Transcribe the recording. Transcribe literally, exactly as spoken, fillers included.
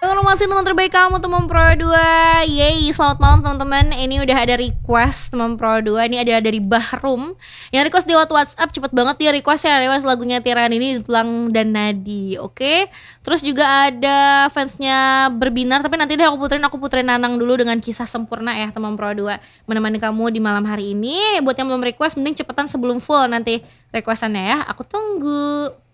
Halo masih teman terbaik kamu teman Pro dua. Yeay, selamat malam teman-teman. Ini udah ada request teman Pro dua. Ini ada dari Bahrum yang request di WhatsApp. Cepet banget dia request ya, request lagunya Tiran ini Tulang dan Nadi. Oke. Terus juga ada fansnya Berbinar, tapi nanti deh aku puterin aku puterin Nanang dulu dengan Kisah Sempurna ya teman Pro dua. Menemani kamu di malam hari ini. Buat yang belum request mending cepetan sebelum full nanti requestannya ya. Aku tunggu.